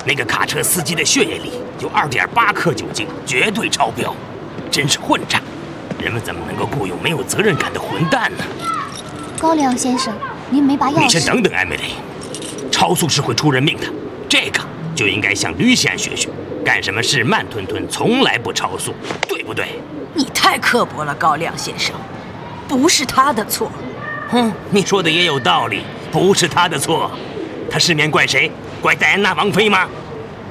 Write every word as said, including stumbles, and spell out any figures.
那个卡车司机的血液里有二点八克酒精，绝对超标，真是混账！人们怎么能够雇佣没有责任感的混蛋呢？ 高良先生，您没把钥匙…… 你先等等，艾米丽，超速是会出人命的，这个就应该向吕西安学学，干什么事慢吞吞，从来不超速，对不对？ 你太刻薄了，高亮先生，不是他的错。 哼，你说的也有道理，不是他的错，他失眠怪谁？怪戴安娜王妃吗？